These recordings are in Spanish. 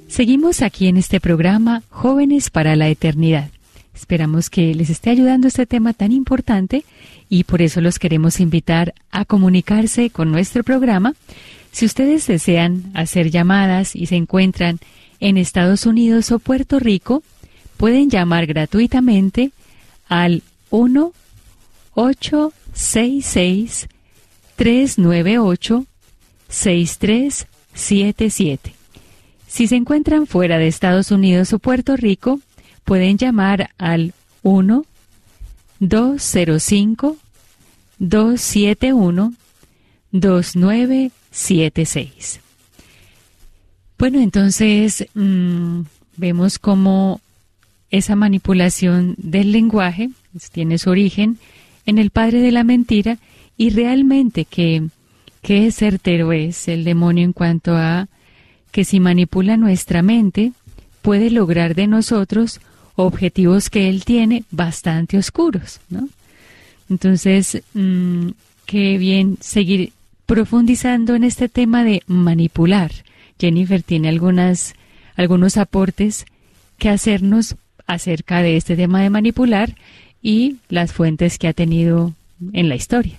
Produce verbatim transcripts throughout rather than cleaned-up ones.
Seguimos aquí en este programa Jóvenes para la Eternidad. Esperamos que les esté ayudando este tema tan importante y por eso los queremos invitar a comunicarse con nuestro programa. Si ustedes desean hacer llamadas y se encuentran en Estados Unidos o Puerto Rico, pueden llamar gratuitamente al uno ocho seis seis, tres nueve ocho, seis tres siete siete. Si se encuentran fuera de Estados Unidos o Puerto Rico, pueden llamar al uno dos cero cinco, dos siete uno, dos nueve siete seis. Bueno, entonces mmm, vemos cómo esa manipulación del lenguaje tiene su origen en el padre de la mentira y realmente que, que certero es el demonio en cuanto a que si manipula nuestra mente, puede lograr de nosotros objetivos que él tiene bastante oscuros, ¿no? Entonces, mmm, qué bien seguir profundizando en este tema de manipular. Jennifer tiene algunas, algunos aportes que hacernos acerca de este tema de manipular y las fuentes que ha tenido en la historia.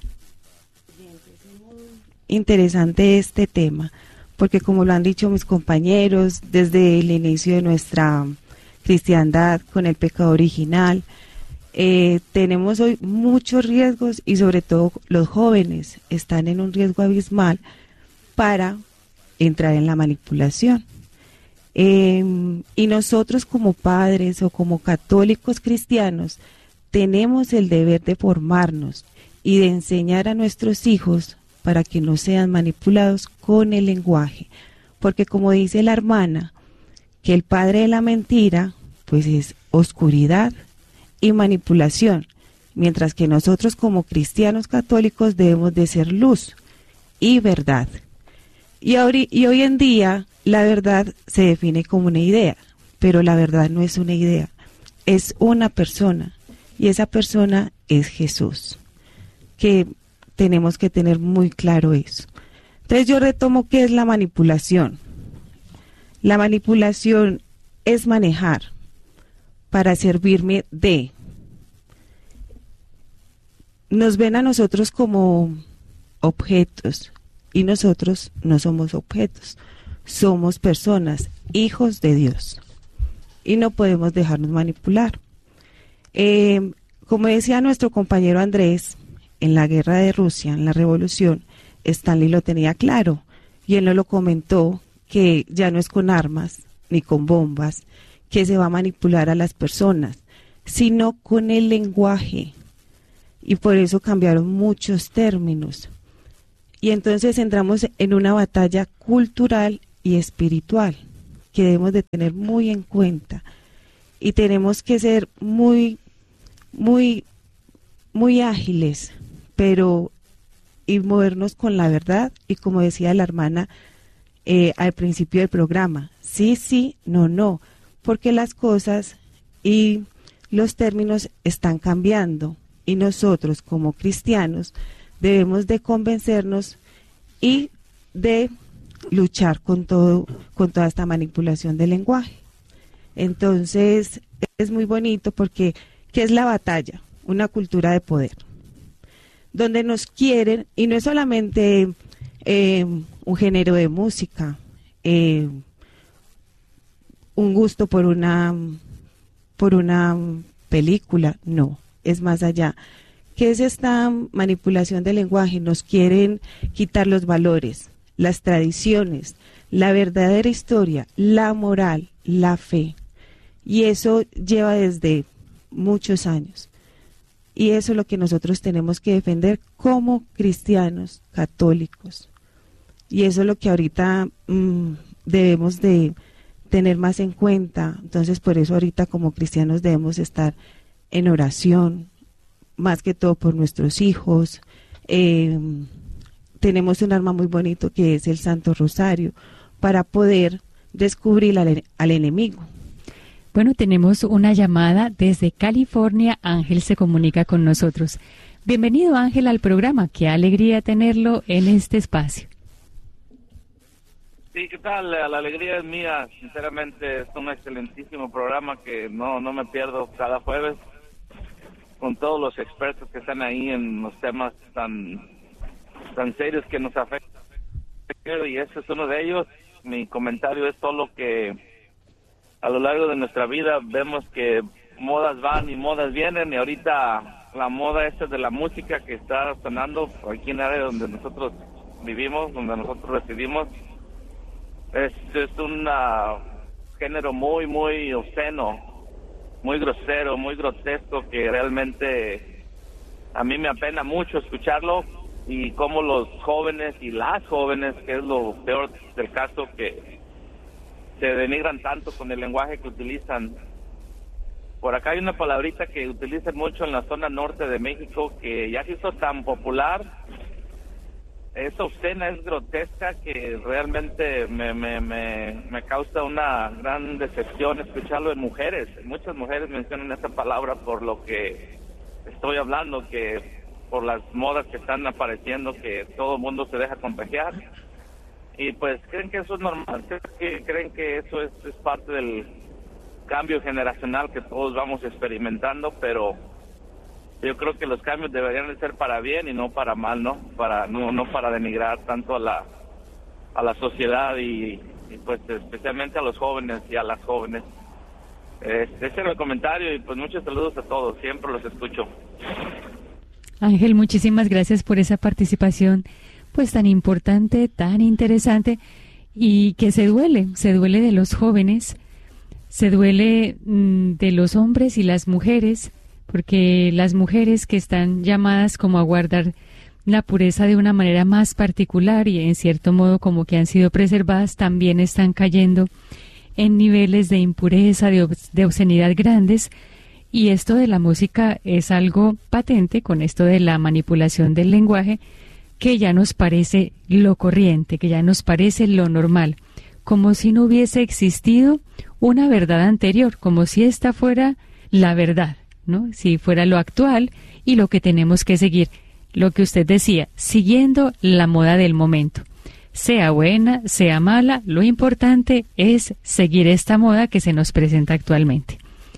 Interesante este tema, porque como lo han dicho mis compañeros, desde el inicio de nuestra cristiandad con el pecado original, eh, tenemos hoy muchos riesgos y sobre todo los jóvenes están en un riesgo abismal para entrar en la manipulación. Eh, y nosotros como padres o como católicos cristianos tenemos el deber de formarnos y de enseñar a nuestros hijos para que no sean manipulados con el lenguaje, porque como dice la hermana, que el padre de la mentira pues es oscuridad y manipulación, mientras que nosotros como cristianos católicos debemos de ser luz y verdad. Y, ahora, y hoy en día la verdad se define como una idea, pero la verdad no es una idea, es una persona, y esa persona es Jesús, que tenemos que tener muy claro eso. Entonces yo retomo qué es la manipulación. La manipulación es manejar para servirme de. Nos ven a nosotros como objetos y nosotros no somos objetos, somos personas, hijos de Dios y no podemos dejarnos manipular. Eh, como decía nuestro compañero Andrés, en la guerra de Rusia, en la revolución, Stanley lo tenía claro y él nos lo comentó, que ya no es con armas ni con bombas que se va a manipular a las personas, sino con el lenguaje, y por eso cambiaron muchos términos. Y entonces entramos en una batalla cultural y espiritual que debemos de tener muy en cuenta, y tenemos que ser muy, muy, muy ágiles, pero y movernos con la verdad, y como decía la hermana eh, al principio del programa, sí, sí, no, no, porque las cosas y los términos están cambiando, y nosotros como cristianos debemos de convencernos y de luchar con todo, con toda esta manipulación del lenguaje. Entonces es muy bonito porque ¿qué es la batalla? Una cultura de poder, donde nos quieren, y no es solamente eh, un género de música, eh, un gusto por una, por una película, no, es más allá. ¿Qué es esta manipulación del lenguaje? Nos quieren quitar los valores, las tradiciones, la verdadera historia, la moral, la fe, y eso lleva desde muchos años. Y eso es lo que nosotros tenemos que defender como cristianos católicos. Y eso es lo que ahorita mmm, debemos de tener más en cuenta. Entonces, por eso ahorita como cristianos debemos estar en oración, más que todo por nuestros hijos. Eh, tenemos un arma muy bonito que es el Santo Rosario, para poder descubrir al, al enemigo. Bueno, tenemos una llamada desde California. Ángel se comunica con nosotros. Bienvenido, Ángel, al programa. Qué alegría tenerlo en este espacio. Sí, ¿qué tal? La, la alegría es mía. Sinceramente, es un excelentísimo programa que no, no me pierdo cada jueves con todos los expertos que están ahí en los temas tan, tan serios que nos afectan. Y ese es uno de ellos. Mi comentario es solo que a lo largo de nuestra vida vemos que modas van y modas vienen, y ahorita la moda esa de la música que está sonando aquí en el área donde nosotros vivimos, donde nosotros residimos, es, es un uh, género muy, muy obsceno, muy grosero, muy grotesco, que realmente a mí me apena mucho escucharlo, y cómo los jóvenes y las jóvenes, que es lo peor del caso, que se denigran tanto con el lenguaje que utilizan. Por acá hay una palabrita que utilizan mucho en la zona norte de México, que ya se hizo tan popular, es obscena, es grotesca, que realmente me, me, me, me causa una gran decepción escucharlo en mujeres. Muchas mujeres mencionan esa palabra por lo que estoy hablando, que por las modas que están apareciendo, que todo el mundo se deja contagiar, y pues creen que eso es normal, creen que, creen que eso es, es parte del cambio generacional que todos vamos experimentando, pero yo creo que los cambios deberían de ser para bien y no para mal, ¿no? Para no no para denigrar tanto a la a la sociedad y, y pues especialmente a los jóvenes y a las jóvenes. Este, ese era el comentario, y pues muchos saludos a todos, siempre los escucho. Ángel, muchísimas gracias por esa participación, pues tan importante, tan interesante, y que se duele, se duele de los jóvenes, se duele mmm, de los hombres y las mujeres, porque las mujeres que están llamadas como a guardar la pureza de una manera más particular y en cierto modo como que han sido preservadas, también están cayendo en niveles de impureza, de, obs- de obscenidad grandes. Y esto de la música es algo patente con esto de la manipulación del lenguaje, que ya nos parece lo corriente, que ya nos parece lo normal, como si no hubiese existido una verdad anterior, como si esta fuera la verdad, ¿no? Si fuera lo actual y lo que tenemos que seguir. Lo que usted decía, siguiendo la moda del momento. Sea buena, sea mala, lo importante es seguir esta moda que se nos presenta actualmente.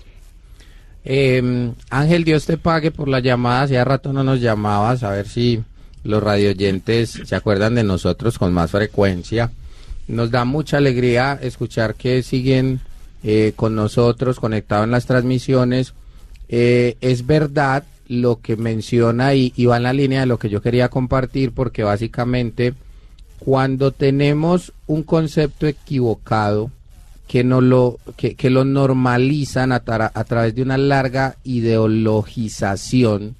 Eh, Ángel, Dios te pague por la llamada. Hacía rato no nos llamabas, a ver si los radioyentes se acuerdan de nosotros con más frecuencia. Nos da mucha alegría escuchar que siguen eh, con nosotros, conectados en las transmisiones. Eh, es verdad lo que menciona y, y va en la línea de lo que yo quería compartir, porque básicamente cuando tenemos un concepto equivocado que no lo que, que lo normalizan a, tra- a través de una larga ideologización,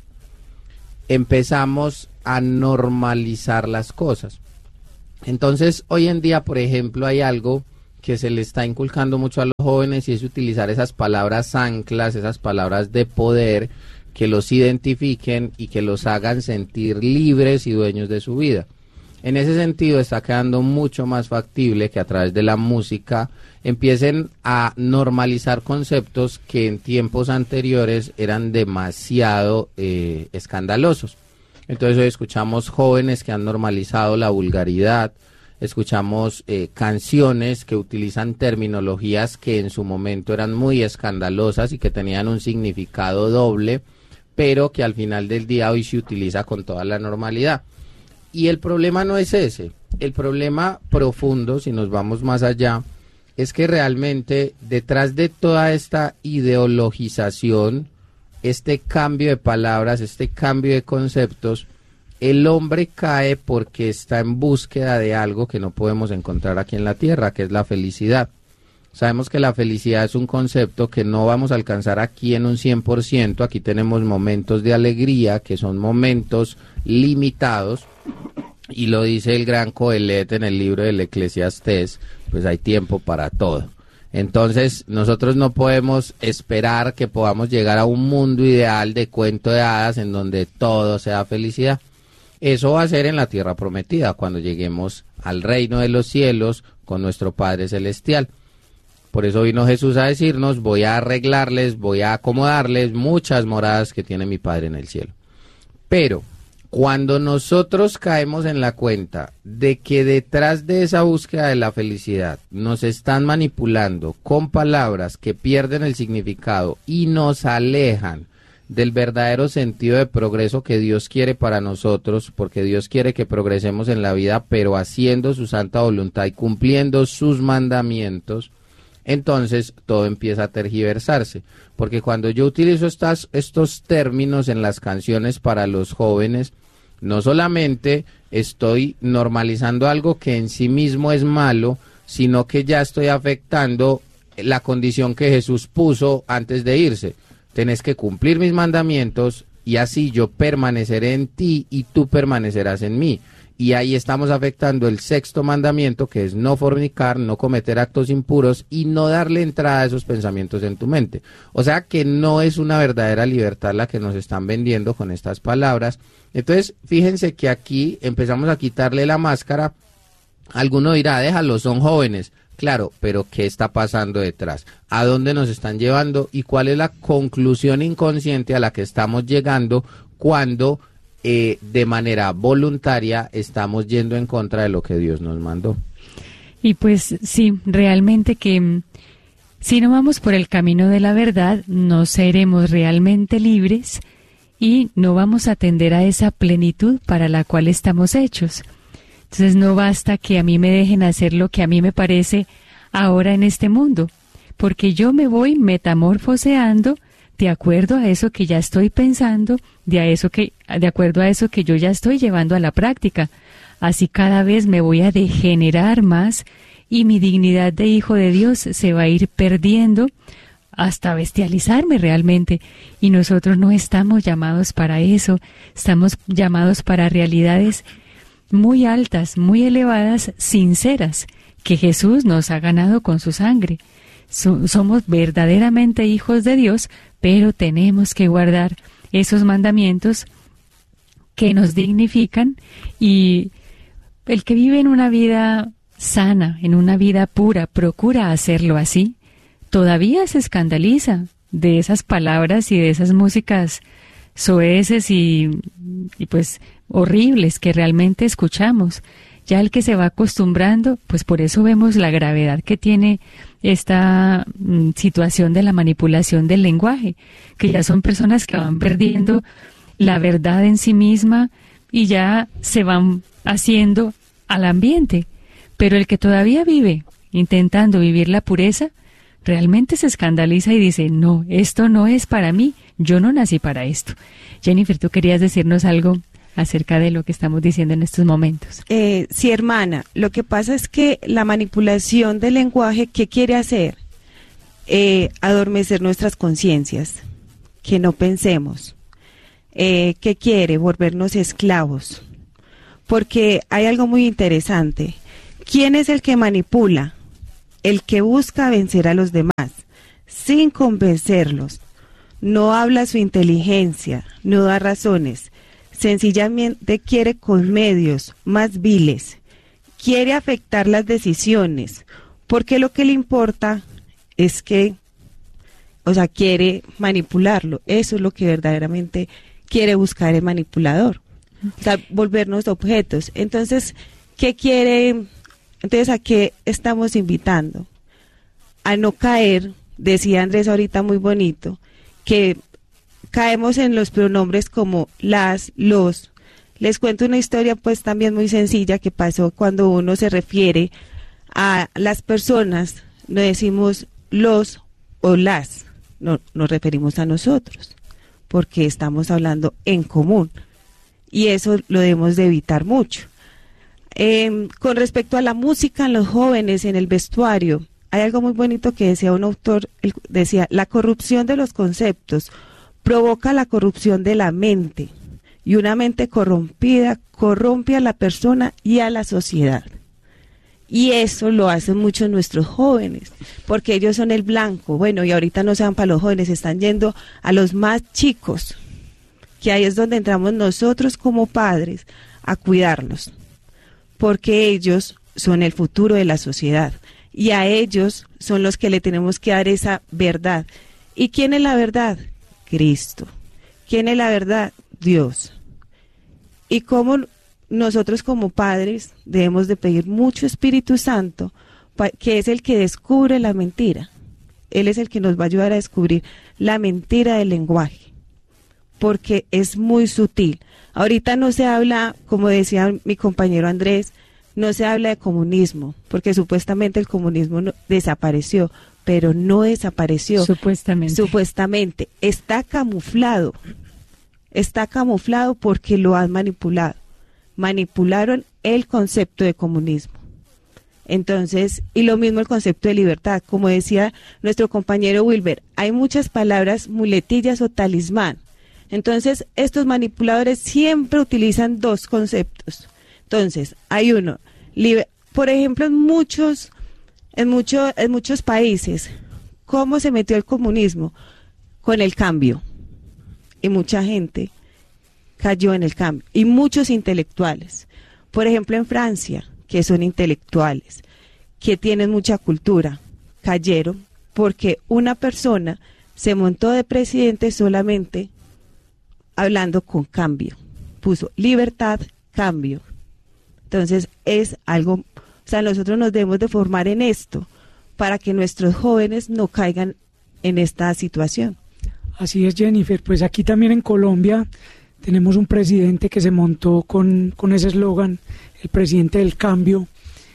empezamos a normalizar las cosas. Entonces, hoy en día, por ejemplo, hay algo que se le está inculcando mucho a los jóvenes, y es utilizar esas palabras anclas, esas palabras de poder que los identifiquen y que los hagan sentir libres y dueños de su vida. En ese sentido, está quedando mucho más factible que a través de la música empiecen a normalizar conceptos que en tiempos anteriores eran demasiado eh, escandalosos. Entonces hoy escuchamos jóvenes que han normalizado la vulgaridad, escuchamos eh, canciones que utilizan terminologías que en su momento eran muy escandalosas y que tenían un significado doble, pero que al final del día hoy se utiliza con toda la normalidad. Y el problema no es ese, el problema profundo, si nos vamos más allá, es que realmente detrás de toda esta ideologización, este cambio de palabras, este cambio de conceptos, el hombre cae porque está en búsqueda de algo que no podemos encontrar aquí en la tierra, que es la felicidad. Sabemos que la felicidad es un concepto que no vamos a alcanzar aquí en un cien por ciento, aquí tenemos momentos de alegría que son momentos limitados, y lo dice el gran Coelet en el libro del Eclesiastés, pues hay tiempo para todo. Entonces nosotros no podemos esperar que podamos llegar a un mundo ideal de cuento de hadas en donde todo sea felicidad. Eso va a ser en la tierra prometida, cuando lleguemos al reino de los cielos con nuestro Padre Celestial. Por eso vino Jesús a decirnos: voy a arreglarles, voy a acomodarles muchas moradas que tiene mi Padre en el cielo. Pero Cuando nosotros caemos en la cuenta de que detrás de esa búsqueda de la felicidad nos están manipulando con palabras que pierden el significado y nos alejan del verdadero sentido de progreso que Dios quiere para nosotros, porque Dios quiere que progresemos en la vida, pero haciendo su santa voluntad y cumpliendo sus mandamientos, entonces todo empieza a tergiversarse. Porque cuando yo utilizo estas, estos términos en las canciones para los jóvenes, no solamente estoy normalizando algo que en sí mismo es malo, sino que ya estoy afectando la condición que Jesús puso antes de irse. Tenés que cumplir mis mandamientos y así yo permaneceré en ti y tú permanecerás en mí. Y ahí estamos afectando el sexto mandamiento, que es no fornicar, no cometer actos impuros y no darle entrada a esos pensamientos en tu mente. O sea que no es una verdadera libertad la que nos están vendiendo con estas palabras. Entonces, fíjense que aquí empezamos a quitarle la máscara. Alguno dirá, déjalo, son jóvenes. Claro, pero ¿qué está pasando detrás? ¿A dónde nos están llevando? ¿Y cuál es la conclusión inconsciente a la que estamos llegando cuando eh, de manera voluntaria estamos yendo en contra de lo que Dios nos mandó? Y pues sí, realmente que mm, si no vamos por el camino de la verdad, no seremos realmente libres y no vamos a atender a esa plenitud para la cual estamos hechos. Entonces no basta que a mí me dejen hacer lo que a mí me parece ahora en este mundo, porque yo me voy metamorfoseando de acuerdo a eso que ya estoy pensando, de, a eso que, de acuerdo a eso que yo ya estoy llevando a la práctica. Así cada vez me voy a degenerar más y mi dignidad de hijo de Dios se va a ir perdiendo hasta bestializarme realmente. Y nosotros no estamos llamados para eso, estamos llamados para realidades muy altas, muy elevadas, sinceras, que Jesús nos ha ganado con su sangre. So, somos verdaderamente hijos de Dios, pero tenemos que guardar esos mandamientos que nos dignifican, y el que vive en una vida sana, en una vida pura, procura hacerlo así, todavía se escandaliza de esas palabras y de esas músicas soeces y, y pues horribles que realmente escuchamos. Ya el que se va acostumbrando, pues por eso vemos la gravedad que tiene esta mm, situación de la manipulación del lenguaje, que ya son personas que van perdiendo la verdad en sí misma y ya se van haciendo al ambiente. Pero el que todavía vive intentando vivir la pureza, realmente se escandaliza y dice, no, esto no es para mí, yo no nací para esto. Jennifer, tú querías decirnos algo acerca de lo que estamos diciendo en estos momentos. Eh, sí, hermana, lo que pasa es que la manipulación del lenguaje, ¿qué quiere hacer? Eh, adormecer nuestras conciencias, que no pensemos. Eh, ¿Qué quiere? Volvernos esclavos. Porque hay algo muy interesante. ¿Quién es el que manipula? El que busca vencer a los demás, sin convencerlos. No habla su inteligencia, no da razones. Sencillamente quiere con medios más viles, quiere afectar las decisiones, porque lo que le importa es que, o sea, quiere manipularlo. Eso es lo que verdaderamente quiere buscar el manipulador, o sea, volvernos objetos. Entonces, ¿qué quiere? Entonces, ¿a qué estamos invitando? A no caer, decía Andrés ahorita muy bonito, que caemos en los pronombres como las, los. Les cuento una historia pues también muy sencilla que pasó cuando uno se refiere a las personas, no decimos los o las, no, nos referimos a nosotros, porque estamos hablando en común y eso lo debemos de evitar mucho. Eh, con respecto a la música en los jóvenes, en el vestuario, hay algo muy bonito que decía un autor, él decía, la corrupción de los conceptos provoca la corrupción de la mente, y una mente corrompida corrompe a la persona y a la sociedad. Y eso lo hacen muchos nuestros jóvenes, porque ellos son el blanco. Bueno, y ahorita no se van para los jóvenes, están yendo a los más chicos, que ahí es donde entramos nosotros como padres a cuidarlos, porque ellos son el futuro de la sociedad, y a ellos son los que le tenemos que dar esa verdad. ¿Y quién es la verdad? Cristo. ¿Quién es la verdad? Dios. y cómo nosotros como padres debemos de pedir mucho Espíritu Santo, que es el que descubre la mentira. Él es el que nos va a ayudar a descubrir la mentira del lenguaje, porque es muy sutil. Ahorita no se habla, como decía mi compañero Andrés, no se habla de comunismo, porque supuestamente el comunismo no, desapareció, pero no desapareció. Supuestamente. Supuestamente. Está camuflado. Está camuflado porque lo han manipulado. Manipularon el concepto de comunismo. Entonces, y lo mismo el concepto de libertad, como decía nuestro compañero Wilber, hay muchas palabras, muletillas o talismán. Entonces, estos manipuladores siempre utilizan dos conceptos. Entonces, hay uno, liber, por ejemplo, en muchos, en, mucho, en muchos países, ¿cómo se metió el comunismo? Con el cambio. Y mucha gente cayó en el cambio. Y muchos intelectuales. Por ejemplo, en Francia, que son intelectuales, que tienen mucha cultura, cayeron porque una persona se montó de presidente solamente hablando con cambio. Puso libertad, cambio. Entonces es algo, o sea, nosotros nos debemos de formar en esto para que nuestros jóvenes no caigan en esta situación. Así es, Jennifer. Pues aquí también en Colombia tenemos un presidente que se montó con, con ese eslogan, el presidente del cambio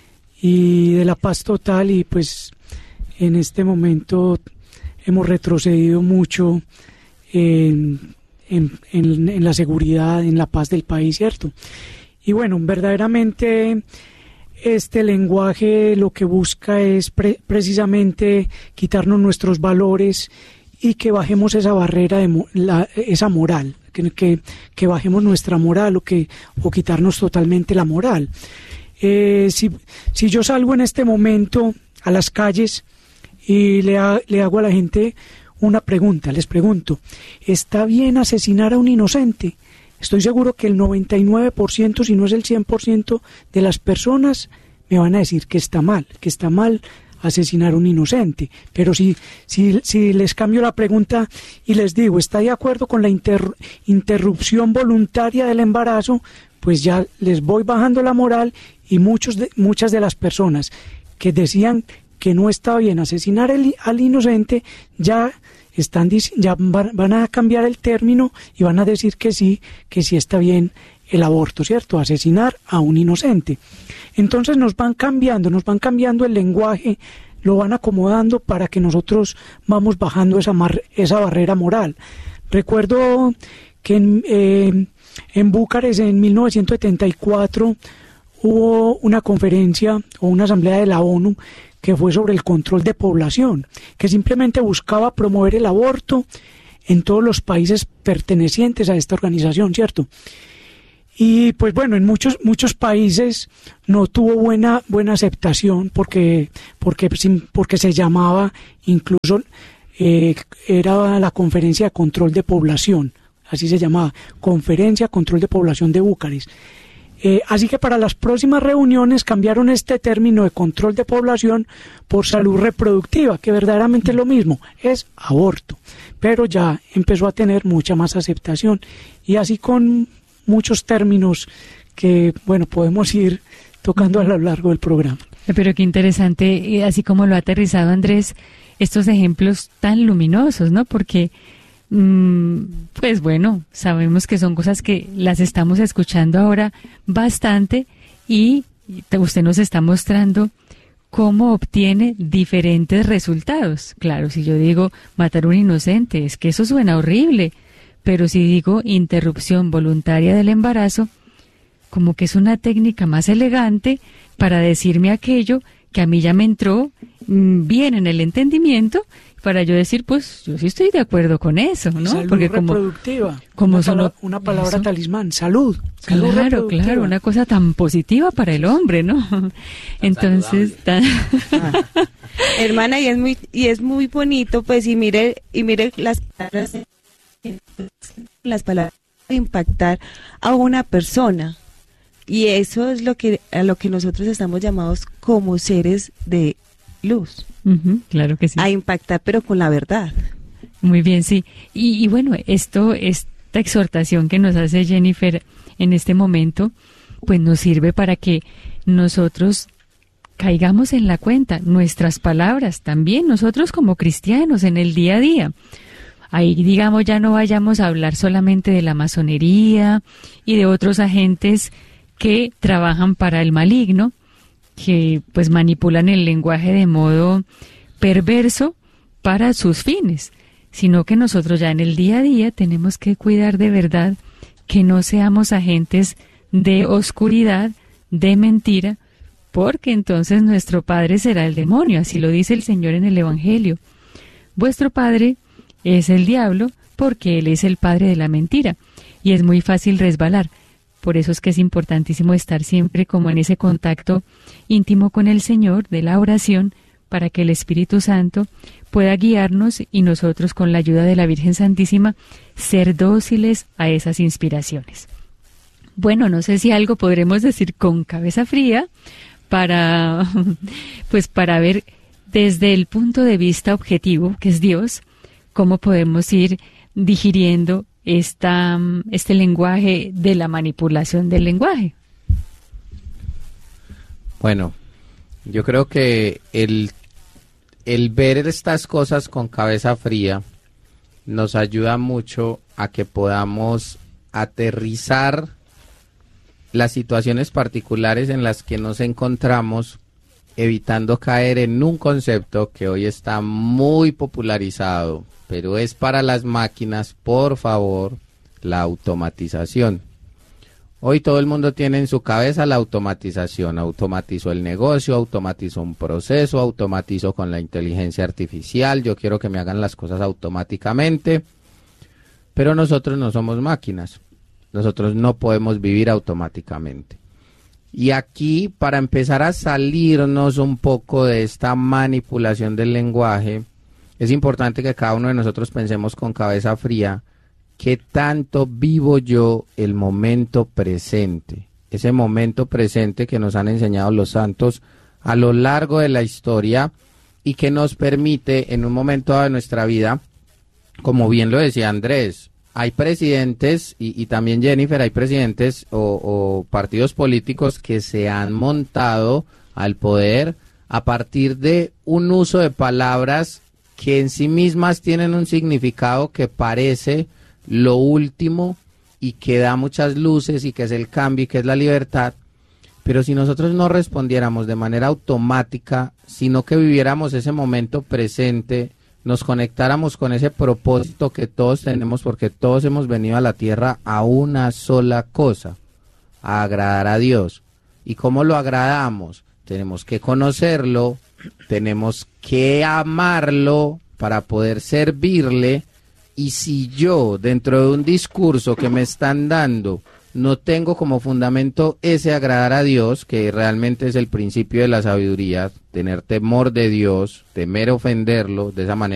y de la paz total, y pues en este momento hemos retrocedido mucho en, en, en, en la seguridad, en la paz del país, ¿cierto? Y bueno, verdaderamente este lenguaje lo que busca es pre- precisamente quitarnos nuestros valores y que bajemos esa barrera, de mo- la, esa moral, que, que, que bajemos nuestra moral o, que, o quitarnos totalmente la moral. Eh, si, si yo salgo en este momento a las calles y le, ha, le hago a la gente una pregunta, les pregunto, ¿está bien asesinar a un inocente? Estoy seguro que el noventa y nueve por ciento, si no es el cien por ciento de las personas me van a decir que está mal, que está mal asesinar a un inocente. Pero si, si, si les cambio la pregunta y les digo, ¿está de acuerdo con la inter, interrupción voluntaria del embarazo? Pues ya les voy bajando la moral, y muchos de, muchas de las personas que decían que no está bien asesinar el, al inocente ya están ya van, van a cambiar el término y van a decir que sí, que sí está bien el aborto, ¿cierto? Asesinar a un inocente. Entonces nos van cambiando, nos van cambiando el lenguaje, lo van acomodando para que nosotros vamos bajando esa, mar, esa barrera moral. Recuerdo que en, eh, en Bucarest en mil novecientos setenta y cuatro hubo una conferencia o una asamblea de la ONU que fue sobre el control de población, que simplemente buscaba promover el aborto en todos los países pertenecientes a esta organización, ¿cierto? Y pues bueno, en muchos muchos países no tuvo buena buena aceptación porque porque porque se llamaba incluso eh, era la conferencia de control de población, así se llamaba, Conferencia de Control de Población de Bucarest. Eh, así que para las próximas reuniones cambiaron este término de control de población por salud reproductiva, que verdaderamente es lo mismo, es aborto, pero ya empezó a tener mucha más aceptación, y así con muchos términos que, bueno, podemos ir tocando a lo largo del programa. Pero qué interesante, así como lo ha aterrizado Andrés, estos ejemplos tan luminosos, ¿no? Porque pues bueno, sabemos que son cosas que las estamos escuchando ahora bastante, y usted nos está mostrando cómo obtiene diferentes resultados. Claro, si yo digo matar a un inocente, es que eso suena horrible, pero si digo interrupción voluntaria del embarazo, como que es una técnica más elegante para decirme aquello que a mí ya me entró mmm, bien en el entendimiento, para yo decir, pues, yo sí estoy de acuerdo con eso, ¿no? Salud Porque como, reproductiva, como una, solo, pala- una palabra eso, talismán, salud. salud claro, claro, una cosa tan positiva para el hombre, ¿no? Tan Entonces, tan... ah. Hermana, y es muy y es muy bonito, pues, y mire y mire las palabras, las palabras impactar a una persona, y eso es lo que a lo que nosotros estamos llamados como seres de luz. Uh-huh, claro que sí. A impactar, pero con la verdad. Muy bien, sí. Y, y bueno, esto es esta exhortación que nos hace Jennifer en este momento, pues nos sirve para que nosotros caigamos en la cuenta, nuestras palabras también, nosotros como cristianos en el día a día. Ahí, digamos, ya no vayamos a hablar solamente de la masonería y de otros agentes que trabajan para el maligno, que pues manipulan el lenguaje de modo perverso para sus fines, sino que nosotros ya en el día a día tenemos que cuidar de verdad que no seamos agentes de oscuridad, de mentira, porque entonces nuestro padre será el demonio, así lo dice el Señor en el Evangelio. Vuestro padre es el diablo, porque él es el padre de la mentira, y es muy fácil resbalar. Por eso es que es importantísimo estar siempre como en ese contacto íntimo con el Señor, de la oración, para que el Espíritu Santo pueda guiarnos y nosotros, con la ayuda de la Virgen Santísima, ser dóciles a esas inspiraciones. Bueno, no sé si algo podremos decir con cabeza fría para, pues para ver desde el punto de vista objetivo, que es Dios, cómo podemos ir digiriendo esta, este lenguaje de la manipulación del lenguaje. Bueno, yo creo que el, el ver estas cosas con cabeza fría nos ayuda mucho a que podamos aterrizar las situaciones particulares en las que nos encontramos, evitando caer en un concepto que hoy está muy popularizado, pero es para las máquinas, por favor, la automatización. Hoy todo el mundo tiene en su cabeza la automatización. Automatizó el negocio, automatizó un proceso, automatizó con la inteligencia artificial. Yo quiero que me hagan las cosas automáticamente, pero nosotros no somos máquinas. Nosotros no podemos vivir automáticamente. Y aquí, para empezar a salirnos un poco de esta manipulación del lenguaje, es importante que cada uno de nosotros pensemos con cabeza fría qué tanto vivo yo el momento presente, ese momento presente que nos han enseñado los santos a lo largo de la historia y que nos permite en un momento dado de nuestra vida, como bien lo decía Andrés, hay presidentes y, y también Jennifer, hay presidentes o, o partidos políticos que se han montado al poder a partir de un uso de palabras que en sí mismas tienen un significado que parece lo último y que da muchas luces y que es el cambio y que es la libertad, pero si nosotros no respondiéramos de manera automática, sino que viviéramos ese momento presente, nos conectáramos con ese propósito que todos tenemos, porque todos hemos venido a la tierra a una sola cosa, a agradar a Dios. ¿Y cómo lo agradamos? Tenemos que conocerlo, tenemos que amarlo para poder servirle, y si yo dentro de un discurso que me están dando no tengo como fundamento ese agradar a Dios, que realmente es el principio de la sabiduría, tener temor de Dios, temer ofenderlo, de esa manera